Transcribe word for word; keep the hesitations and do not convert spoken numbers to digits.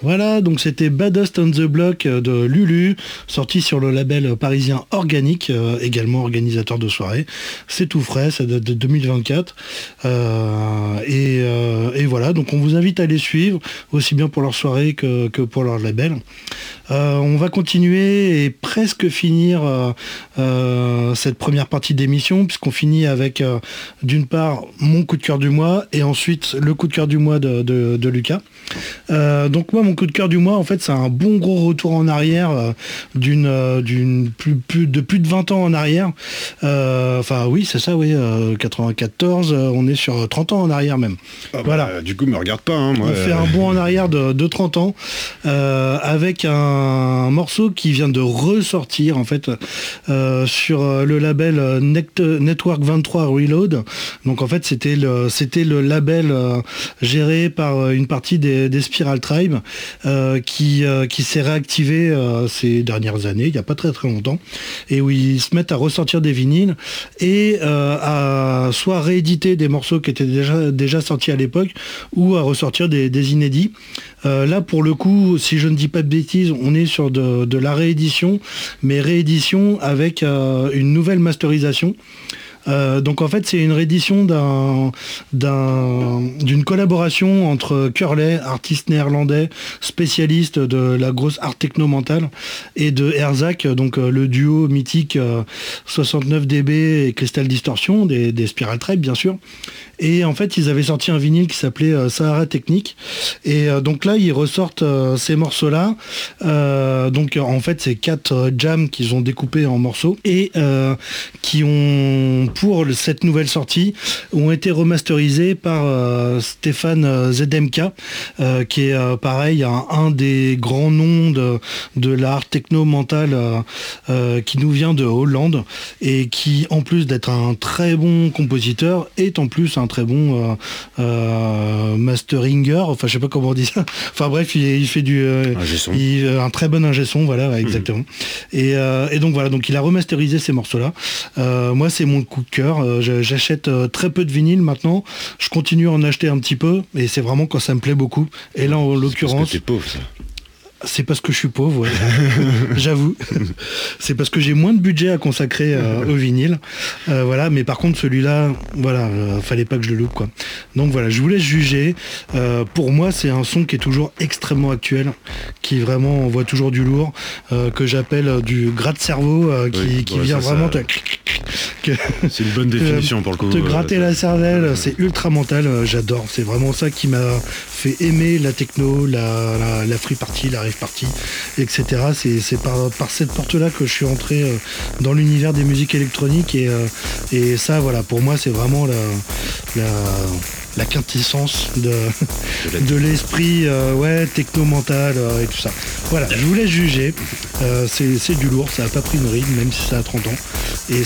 Voilà, donc c'était Baddest on the Block de Lulu, sorti sur le label parisien Organique, euh, également organisateur de soirée. C'est tout frais, ça date de deux mille vingt-quatre. Euh, et, euh, et voilà, donc on vous invite à les suivre, aussi bien pour leur soirée que, que pour leur label. Euh, on va continuer et presque finir euh, euh, cette première partie d'émission, puisqu'on finit avec euh, d'une part mon coup de cœur du mois et ensuite le coup de cœur du mois de, de, de Lucas. Euh, donc moi mon coup de cœur du mois en fait c'est un bon gros retour en arrière euh, d'une, euh, d'une plus, plus, de plus de vingt ans en arrière. Euh, enfin oui c'est ça oui euh, quatre-vingt-quatorze euh, on est sur trente ans en arrière même. Ah bah, voilà. Du coup me regarde pas hein, moi, on fait un bond en arrière de, de trente ans euh, avec un, un morceau qui vient de ressortir en fait euh, sur le label Net, Network vingt-trois Reload. Donc en fait c'était le, c'était le label euh, géré par une partie des, des Spiral Tribe euh, qui, euh, qui s'est réactivé euh, ces dernières années, il n'y a pas très très longtemps, et où ils se mettent à ressortir des vinyles et euh, à soit rééditer des morceaux qui étaient déjà, déjà sortis à l'époque ou à ressortir des, des inédits. Euh, là pour le coup, si je ne dis pas de bêtises, on est sur de, de la réédition, mais réédition avec euh, une nouvelle masterisation. Euh, donc en fait c'est une réédition d'un, d'un, d'une collaboration entre Curley, artiste néerlandais, spécialiste de la grosse art techno mentale, et de Herzak, donc euh, le duo mythique euh, soixante-neuf décibels et Crystal Distortion, des, des Spiral Tribe bien sûr. Et en fait, ils avaient sorti un vinyle qui s'appelait euh, Sahara Technique. Et euh, donc là, ils ressortent euh, ces morceaux-là. Euh, donc en fait, c'est quatre euh, jams qu'ils ont découpés en morceaux et euh, qui ont, pour le, cette nouvelle sortie, ont été remasterisés par euh, Stéphane Z M K, euh, qui est euh, pareil, un, un des grands noms de, de l'art techno-mental euh, euh, qui nous vient de Hollande et qui, en plus d'être un très bon compositeur, est en plus un très bon euh, euh, masteringer, enfin je sais pas comment on dit ça, enfin bref il, il fait du euh, il, un très bon ingé son, voilà ouais, exactement. Mmh. Et, euh, et donc voilà, donc il a remasterisé ces morceaux là. Euh, moi c'est mon coup de cœur, euh, j'achète euh, très peu de vinyle maintenant, je continue à en acheter un petit peu et c'est vraiment quand ça me plaît beaucoup. Et là en l'occurrence, parce que t'es pauvre, ça. C'est parce que je suis pauvre, ouais. J'avoue. C'est parce que j'ai moins de budget à consacrer euh, au vinyle. Euh, voilà, mais par contre celui-là, voilà, euh, fallait pas que je le loupe, quoi. Donc voilà, je vous laisse juger. Euh, pour moi, c'est un son qui est toujours extrêmement actuel, qui vraiment envoie toujours du lourd, euh, que j'appelle euh, du gratte-cerveau, euh, qui, oui, qui ouais, vient ça, vraiment ça... te... C'est une bonne définition te, pour le coup. Te gratter euh, la cervelle, c'est ultra mental, euh, j'adore. C'est vraiment ça qui m'a fait aimer la techno, la, la, la free party, la rave party, et cetera. C'est, c'est par, par cette porte-là que je suis entré euh, dans l'univers des musiques électroniques et, euh, et ça, voilà, pour moi, c'est vraiment la, la, la quintessence de, de l'esprit euh, ouais, techno-mental euh, et tout ça. Voilà, je vous laisse juger. Euh, c'est, c'est du lourd, ça n'a pas pris une ride, même si ça a trente ans. Et